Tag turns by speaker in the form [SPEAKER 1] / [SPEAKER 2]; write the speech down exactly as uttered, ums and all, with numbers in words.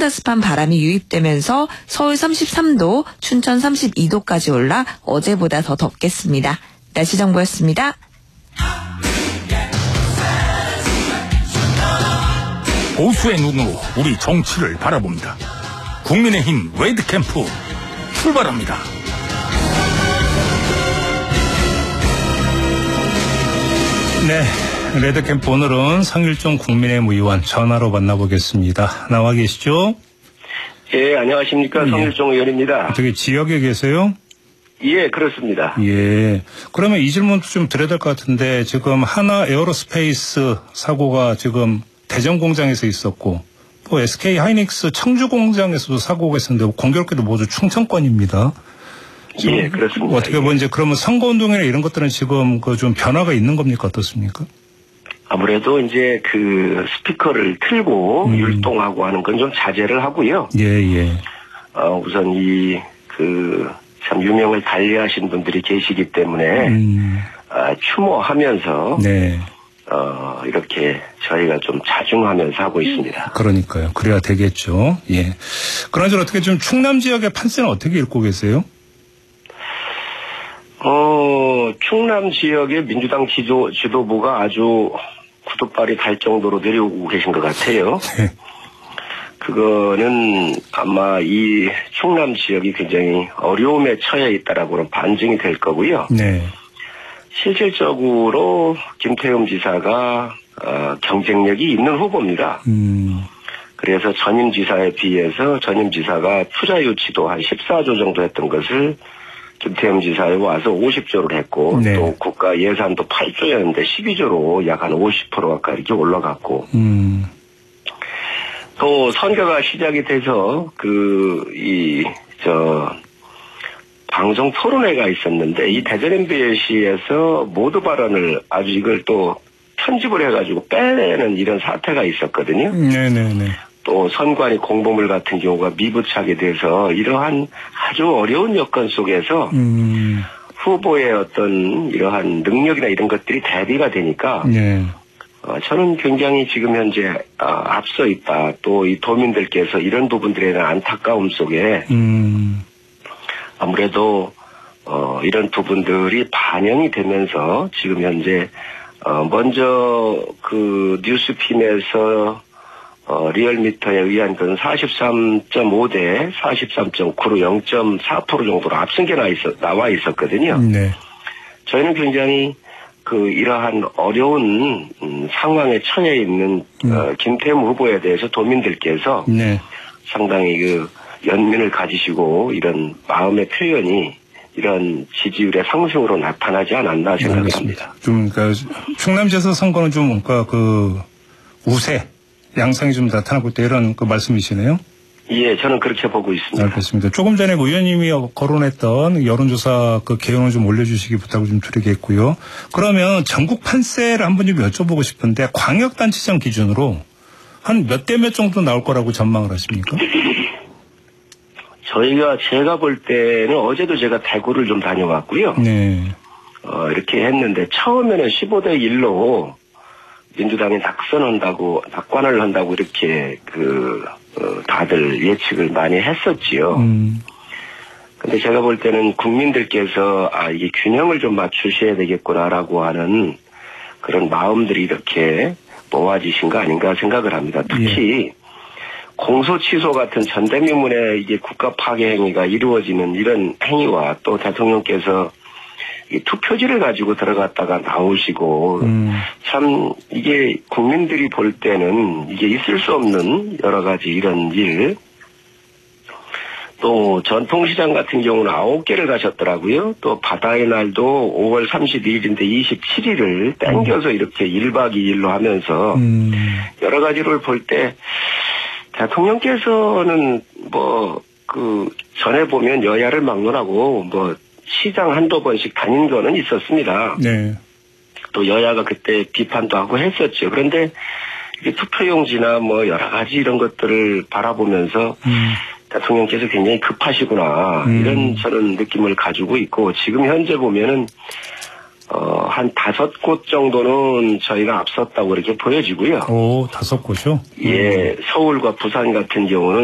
[SPEAKER 1] 시원사습한 바람이 유입되면서 서울 삼십삼 도, 춘천 삼십이 도까지 올라 어제보다 더 덥겠습니다. 날씨 정보였습니다.
[SPEAKER 2] 보수의 눈으로 우리 정치를 바라봅니다. 국민의힘 레드캠프 출발합니다.
[SPEAKER 3] 네, 레드캠프 오늘은 성일종 국민의힘 의원 전화로 만나보겠습니다. 나와 계시죠?
[SPEAKER 4] 예, 안녕하십니까.
[SPEAKER 3] 예.
[SPEAKER 4] 성일종 의원입니다.
[SPEAKER 3] 어떻게 지역에 계세요?
[SPEAKER 4] 예, 그렇습니다.
[SPEAKER 3] 예. 그러면 이 질문도 좀 드려야 될 것 같은데 지금 하나 에어로스페이스 사고가 지금 대전 공장에서 있었고 또 에스케이 하이닉스 청주 공장에서도 사고가 있었는데 공교롭게도 모두 충청권입니다.
[SPEAKER 4] 예, 그렇습니다.
[SPEAKER 3] 어떻게 보면 이제 그러면 선거운동이나 이런 것들은 지금 그 좀 변화가 있는 겁니까? 어떻습니까?
[SPEAKER 4] 아무래도 이제 그 스피커를 틀고
[SPEAKER 3] 음.
[SPEAKER 4] 율동하고 하는 건 좀 자제를 하고요.
[SPEAKER 3] 예, 예.
[SPEAKER 4] 어, 우선 이 그 참 유명을 달리하신 분들이 계시기 때문에
[SPEAKER 3] 음.
[SPEAKER 4] 아, 추모하면서
[SPEAKER 3] 네.
[SPEAKER 4] 어, 이렇게 저희가 좀 자중하면서 하고 있습니다.
[SPEAKER 3] 그러니까요. 그래야 되겠죠. 예. 그나저나 어떻게 좀 충남 지역의 판세는 어떻게 읽고 계세요?
[SPEAKER 4] 어, 충남 지역의 민주당 지도, 지도부가 아주 구둣발이 달 정도로 내려오고 계신 것 같아요.
[SPEAKER 3] 네.
[SPEAKER 4] 그거는 아마 이 충남 지역이 굉장히 어려움에 처해 있다라고는 반증이 될 거고요.
[SPEAKER 3] 네.
[SPEAKER 4] 실질적으로 김태흠 지사가 어, 경쟁력이 있는 후보입니다.
[SPEAKER 3] 음.
[SPEAKER 4] 그래서 전임 지사에 비해서 전임 지사가 투자 유치도 한 십사 조 정도 했던 것을 김태흠 지사에 와서 오십 조를 했고
[SPEAKER 3] 네.
[SPEAKER 4] 또 국가 예산도 팔 조였는데 십이 조로 약 한 오십 퍼센트 가까이 이렇게 올라갔고
[SPEAKER 3] 음.
[SPEAKER 4] 또 선거가 시작이 돼서 그 이 저 방송 토론회가 있었는데 이 대전 엠비씨에서 모두 발언을 아주 이걸 또 편집을 해가지고 빼내는 이런 사태가 있었거든요.
[SPEAKER 3] 네네네.
[SPEAKER 4] 또 선관위 공보물 같은 경우가 미부착이 돼서 이러한 아주 어려운 여건 속에서
[SPEAKER 3] 음.
[SPEAKER 4] 후보의 어떤 이러한 능력이나 이런 것들이 대비가 되니까
[SPEAKER 3] 네.
[SPEAKER 4] 어, 저는 굉장히 지금 현재 어, 앞서 있다. 또 이 도민들께서 이런 부분들에 대한 안타까움 속에
[SPEAKER 3] 음.
[SPEAKER 4] 아무래도 어, 이런 부분들이 반영이 되면서 지금 현재 어, 먼저 그 뉴스핌에서 어, 리얼미터에 의한 그 사십삼 점 오 대 사십삼 점 구로 영 점 사 퍼센트 정도로 앞선 게 나와, 있었, 나와 있었거든요.
[SPEAKER 3] 네.
[SPEAKER 4] 저희는 굉장히 그 이러한 어려운 음, 상황에 처해 있는
[SPEAKER 3] 음.
[SPEAKER 4] 어, 김태흠 후보에 대해서 도민들께서
[SPEAKER 3] 네.
[SPEAKER 4] 상당히 그 연민을 가지시고 이런 마음의 표현이 이런 지지율의 상승으로 나타나지 않았나 생각합니다.
[SPEAKER 3] 좀 그러니까 충남지에서 선거는 좀 그러니까 그 우세 양상이 좀 나타나고 있다 이런 그 말씀이시네요.
[SPEAKER 4] 예, 저는 그렇게 보고 있습니다.
[SPEAKER 3] 알겠습니다. 조금 전에 의원님이 거론했던 여론조사 그 개요는 좀 올려주시기 부탁을 좀 드리겠고요. 그러면 전국 판세를 한번 좀 여쭤보고 싶은데 광역단체장 기준으로 한 몇 대 몇 정도 나올 거라고 전망을 하십니까?
[SPEAKER 4] 저희가 제가 볼 때는 어제도 제가 대구를 좀 다녀왔고요.
[SPEAKER 3] 네.
[SPEAKER 4] 어, 이렇게 했는데 처음에는 십오 대 일로 민주당이 낙선한다고 낙관을 한다고 이렇게 그 어, 다들 예측을 많이 했었지요.
[SPEAKER 3] 음.
[SPEAKER 4] 근데 제가 볼 때는 국민들께서 아 이게 균형을 좀 맞추셔야 되겠구나라고 하는 그런 마음들이 이렇게 모아지신 거 아닌가 생각을 합니다. 특히 예. 공소 취소 같은 전대미문의 이게 국가 파괴 행위가 이루어지는 이런 행위와 또 대통령께서 이 투표지를 가지고 들어갔다가 나오시고
[SPEAKER 3] 음.
[SPEAKER 4] 참 이게 국민들이 볼 때는 이게 있을 수 없는 여러 가지 이런 일. 또 전통시장 같은 경우는 아홉 개를 가셨더라고요. 또 바다의 날도 오월 삼십이일인데 이십칠일을 땡겨서 이렇게 일박 이일로 하면서
[SPEAKER 3] 음.
[SPEAKER 4] 여러 가지를 볼 때 대통령께서는 뭐 그 전에 보면 여야를 막론하고 뭐 시장 한두 번씩 다닌 거는 있었습니다.
[SPEAKER 3] 네.
[SPEAKER 4] 또 여야가 그때 비판도 하고 했었죠. 그런데 이게 투표용지나 뭐 여러 가지 이런 것들을 바라보면서 음. 대통령께서 굉장히 급하시구나 음. 이런 저는 느낌을 가지고 있고 지금 현재 보면은 어, 한 다섯 곳 정도는 저희가 앞섰다고 이렇게 보여지고요.
[SPEAKER 3] 오, 다섯 곳이요?
[SPEAKER 4] 예, 서울과 부산 같은 경우는